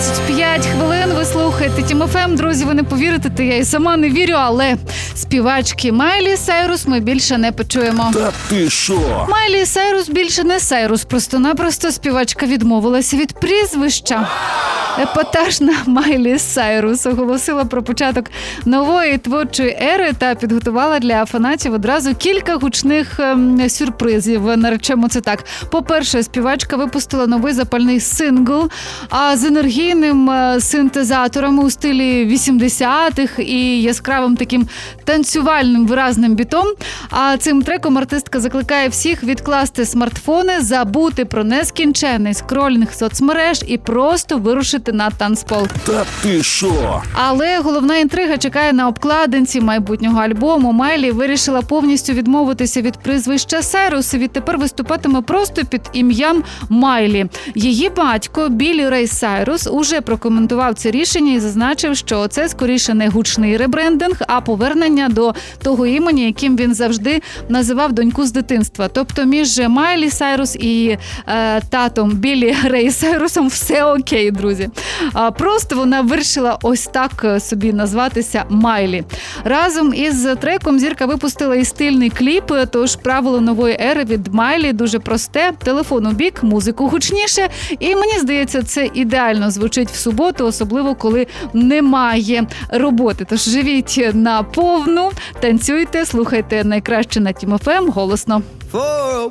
25 хвилин ви слухаєте Тім ФМ. Друзі, ви не повірите, та я і сама не вірю, але співачки Майлі Сайрус ми більше не почуємо. Та ти що? Майлі Сайрус більше не Сайрус, просто-напросто співачка відмовилася від прізвища. Епатажна Майлі Сайрус оголосила про початок нової творчої ери та підготувала для фанатів одразу кілька гучних сюрпризів. Наречемо це так. По-перше, співачка випустила новий запальний сингл з енергійним синтезаторами у стилі 80-х і яскравим таким танцювальним виразним бітом. А цим треком артистка закликає всіх відкласти смартфони, забути про нескінченний скролінг соцмереж і просто вирушити на танцпол. Та ти що? Але головна інтрига чекає на обкладинці майбутнього альбому. Майлі вирішила повністю відмовитися від прізвища Сайрус і відтепер виступатиме просто під ім'ям Майлі. Її батько Біллі Рей Сайрус уже прокоментував це рішення і зазначив, що це скоріше не гучний ребрендинг, а повернення до того імені, яким він завжди називав доньку з дитинства. Тобто між Майлі Сайрус і татом Біллі Рей Сайрусом все окей, друзі. Просто вона вирішила ось так собі назватися Майлі. Разом із треком зірка випустила і стильний кліп, тож правило нової ери від Майлі дуже просте. Телефон у бік, музику гучніше. І мені здається, це ідеально звучить в суботу, особливо коли немає роботи. Тож живіть на повну, танцюйте, слухайте найкраще на Тім ФМ голосно.